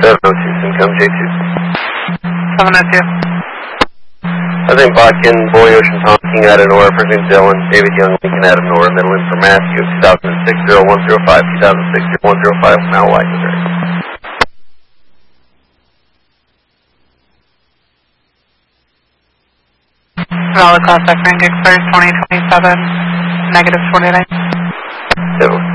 702, Syncom J2. 702. I think Botkin, Boy Ocean Tom, King Adenora, first name Dylan, David Young, Lincoln Adenora, middle in for Matthew, 2006-0105, 2006-0105, Mount White, Missouri. Valid contact rank expired 2027, -29. So,